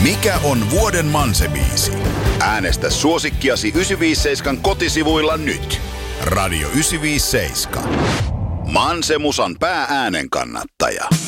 Mikä on vuoden Manse-biisi? Äänestä suosikkiasi 957 kotisivuilla nyt. Radio 957. Manse-musan pää-äänen kannattaja.